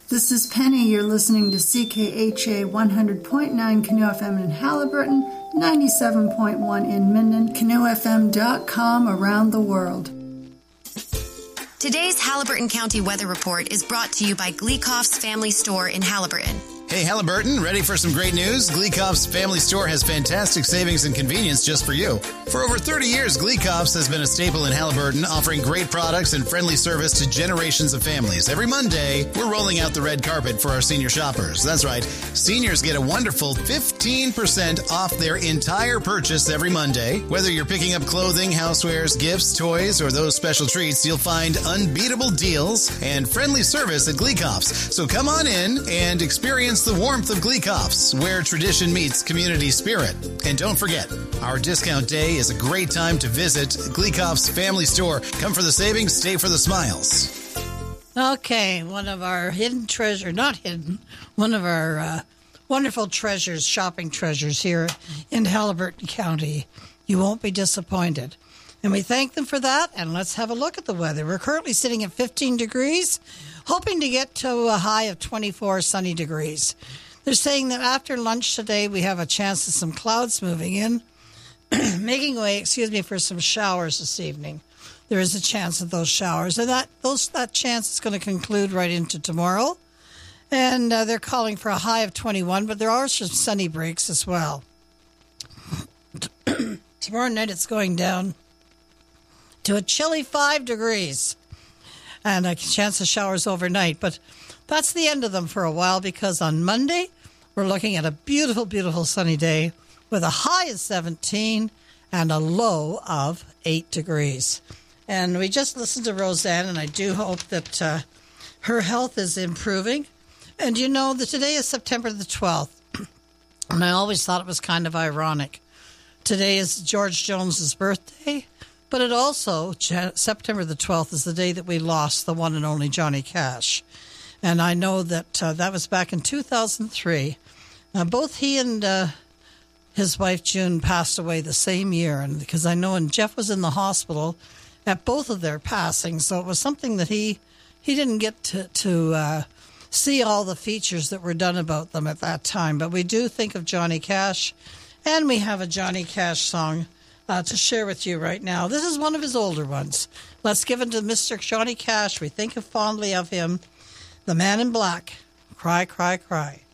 This is Penny. You're listening to CKHA 100.9 Canoe FM in Haliburton, 97.1 in Minden, canoefm.com around the world. Today's Haliburton County Weather Report is brought to you by Gleekoff's Family Store in Haliburton. Hey, Haliburton, ready for some great news? Gleekoff's Family Store has fantastic savings and convenience just for you. For over 30 years, Gleekoff's has been a staple in Haliburton, offering great products and friendly service to generations of families. Every Monday, we're rolling out the red carpet for our senior shoppers. That's right. Seniors get a wonderful 15% off their entire purchase every Monday. Whether you're picking up clothing, housewares, gifts, toys, or those special treats, you'll find unbeatable deals and friendly service at Gleekoff's. So come on in and experience the warmth of Gleekoff's, where tradition meets community spirit. And don't forget, our discount day is a great time to visit Gleekoff's Family Store. Come for the savings, stay for the smiles. Okay, one of our hidden treasure, not hidden, one of our wonderful treasures, shopping treasures here in Haliburton County. You won't be disappointed. And we thank them for that, and let's have a look at the weather. We're currently sitting at 15 degrees, hoping to get to a high of 24 sunny degrees. They're saying that after lunch today, we have a chance of some clouds moving in, making way, for some showers this evening. There is a chance of those showers, and that chance is going to conclude right into tomorrow. And they're calling for a high of 21, but there are some sunny breaks as well. Tomorrow night, it's going down to a chilly 5 degrees. And a chance of showers overnight. But that's the end of them for a while, because on Monday, we're looking at a beautiful, beautiful sunny day with a high of 17 and a low of 8 degrees. And we just listened to Roseanne, and I do hope that her health is improving. And you know that today is September the 12th. And I always thought it was kind of ironic. Today is George Jones's birthday. But it also, September the 12th, is the day that we lost the one and only Johnny Cash. And I know that that was back in 2003. Both he and his wife, June, passed away the same year. And because I know, and Jeff was in the hospital at both of their passings. So it was something that he didn't get to see all the features that were done about them at that time. But we do think of Johnny Cash, and we have a Johnny Cash song to share with you right now. This is one of his older ones. Let's give it to Mr. Johnny Cash. We think fondly of him. The Man in Black. Cry, cry, cry.